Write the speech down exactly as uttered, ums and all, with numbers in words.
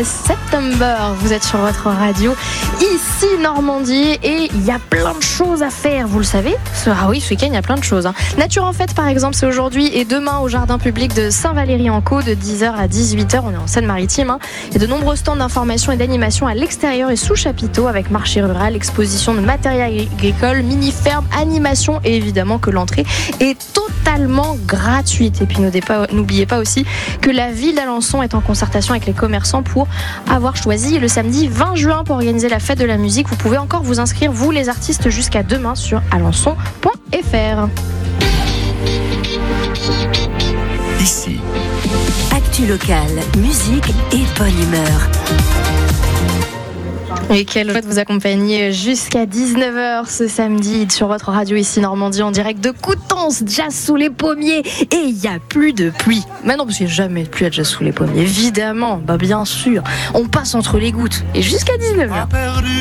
September. Vous êtes sur votre radio, ici Normandie, et il y a plein de choses à faire, vous le savez. Ah oui, ce week-end, il y a plein de choses. Hein. Nature en fête, par exemple, c'est aujourd'hui et demain au jardin public de Saint-Valery-en-Caux de dix heures à dix-huit heures. On est en Seine-Maritime. Hein. Il y a de nombreux stands d'information et d'animation à l'extérieur et sous chapiteau avec marché rural, exposition de matériel agricole, mini-ferme, animation et évidemment que l'entrée est totalement gratuite. Et puis n'oubliez pas aussi que la ville d'Alençon est en concertation avec les commerçants pour avoir choisi le samedi vingt juin pour organiser la fête de la musique. Vous pouvez encore vous inscrire, vous les artistes, jusqu'à demain sur alençon point f r. Ici, actu locale, musique et bonne humeur. Et quelle joie de vous accompagner jusqu'à dix-neuf heures ce samedi sur votre radio ici Normandie en direct de Coutances, jazz sous les pommiers, et il n'y a plus de pluie. Mais non, parce qu'il n'y a jamais de pluie à jazz sous les pommiers, évidemment, bah bien sûr, on passe entre les gouttes et jusqu'à dix-neuf heures.